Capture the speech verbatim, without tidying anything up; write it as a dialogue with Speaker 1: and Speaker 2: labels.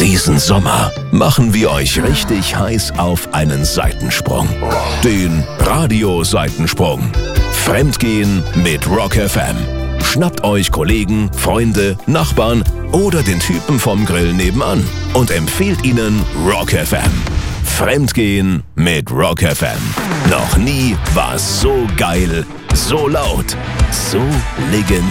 Speaker 1: Diesen Sommer machen wir euch richtig heiß auf einen Seitensprung. Den Radio-Seitensprung. Fremdgehen mit Rock F M. Schnappt euch Kollegen, Freunde, Nachbarn oder den Typen vom Grill nebenan und empfehlt ihnen Rock F M. Fremdgehen mit Rock F M. Noch nie war es so geil, so laut, so legendär.